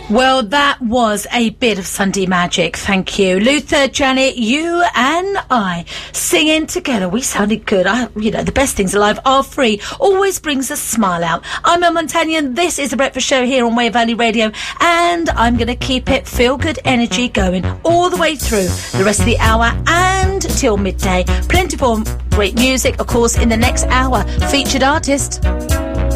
Well, that was a bit of Sunday magic. Thank you. Luther, Janet, you and I singing together. We sounded good. The best things in life are free. Always brings a smile out. I'm El Montagnier. This is The Breakfast Show here on Wave Valley Radio. And I'm going to keep it feel-good energy going all the way through the rest of the hour and till midday. Plenty more great music, of course, in the next hour. Featured artist.